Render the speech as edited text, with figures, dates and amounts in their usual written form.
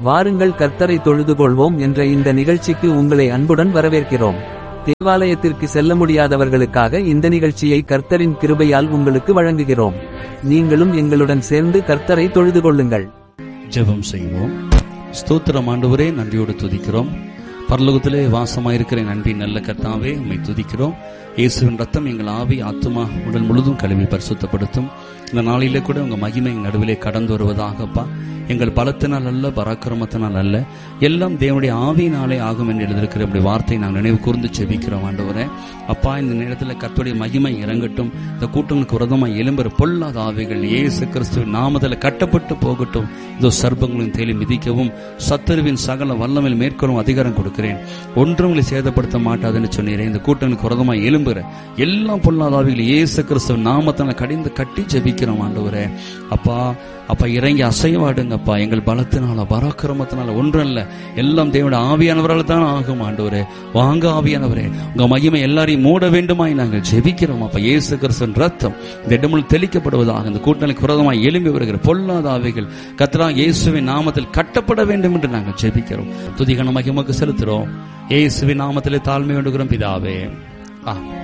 வாருங்கள் கர்த்தரை தொழுதுகொள்வோம் என்ற இந்த நிகழ்ச்சிக்கு உங்களை அன்புடன் வரவேற்கிறோம். தேவாலயத்திற்கு செல்ல முடியாதவர்களுக்காக இந்த நிகழ்ச்சியை கர்த்தரின் கிருபையால் உங்களுக்கு வழங்குகிறோம். நீங்களும் எங்களுடன் சேர்ந்து கர்த்தரை தொழுதுகொள்ளுங்கள். ஜெபம் செய்வோம். ஸ்தோத்திரம் ஆண்டவரே, நன்றியோடு துதிக்கிறோம். பரலோகத்திலே வாசமாயிருக்கிற நன்றி நல்ல கர்த்தாவே, உம்மை துதிக்கிறோம். இயேசுவின் ரத்தம் எங்கள் ஆவி ஆத்துமா உடல் முழுதும் கழுவி பரிசுத்தப்படுத்தும். இந்த நாளிலே கூட உங்க மகிமை எங்கள் நடுவிலே கடந்து வருவதாகப்பா. எங்கள் பலத்தினால் அல்ல, பராக்கிரமத்தினால் அல்ல, எல்லாம் தேவனுடைய ஆவியினாலே ஆகும் என்று எழுதியிருக்கிற நம்முடைய வார்த்தை நான் நினைவு கூர்ந்து செபிக்கிறோம் ஆண்டவரே. அப்பா, இந்த நேரத்தில் கர்த்தருடைய மகிமை இறங்கட்டும். இந்த கூட்டங்களுக்கு விரோதமாக எழும்புற பொல்லாத ஆவிகள் இயேசு கிறிஸ்துவின் நாமத்தில் கட்டப்பட்டு போகட்டும். இதோ சர்ப்பங்களின் தேலி மிதிக்கவும் சத்துருவின் சகல வல்லமையில் மேற்கொள்ளும் அதிகாரம் கொடுக்கிறேன். ஒன்றும் உங்களை சேதப்படுத்த மாட்டாதுன்னு சொன்னீரேன். இந்த கூட்டங்களுக்கு விரோதமாக எழும்புற எல்லா பொல்லாத ஆவிகள் இயேசு கிறிஸ்துவின் நாமத்தில் கடிந்து கட்டி ஜெபிக்கிறோம் ஆண்டவரே. அப்பா அப்பா, இறங்கி அசைவாடுங்கப்பா. எங்கள் பலத்தினால பராக்கிரமத்தினால ஒன்றல்ல, எல்லாம் தேவனுடைய ஆவியானவரால் தான் ஆகும் ஆண்டவரே. வாங்க ஆவியானவரே, உங்க மகிமை எல்லாரையும் மூட வேண்டுமாய் நாங்கள் ஜெபிக்கிறோம் அப்பா. இயேசு கிறிஸ்துவின் ரத்தம் இந்த இடமுள் தெளிக்கப்படுவதாக. இந்த கூட்டணிக்கு விரோதமாய் எழும்பி வருகிற பொல்லாத ஆவிகள் கர்த்தராகிய இயேசுவின் நாமத்தில் கட்டப்பட வேண்டும் என்று நாங்கள் ஜெபிக்கிறோம். துதிகன மகிமைக்கு செலுத்துறோம். இயேசுவின் நாமத்திலே தாழ்மை வேண்டுகிறோம் பிதாவே.